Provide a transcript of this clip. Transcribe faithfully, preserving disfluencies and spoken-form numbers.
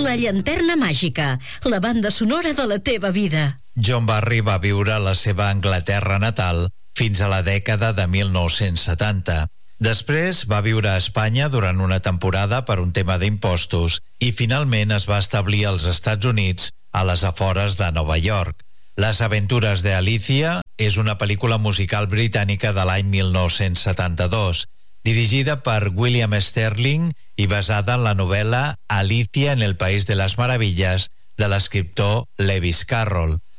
La llanterna màgica, la banda sonora de la teva vida. John Barry va viure a la seva Anglaterra natal fins a la dècada de mil nou-cents setanta. Després va viure a Espanya durant una temporada per un tema d'impostos i finalment es va establir als Estats Units, a les afores de Nova York. Las aventures de Alicia és una pel·lícula musical britànica de l'any mil nou-cents setanta-dos, dirigida per William Sterling i basada en la novel·la Alicia en el País de las Maravillas de l'escriptor Lewis Carroll.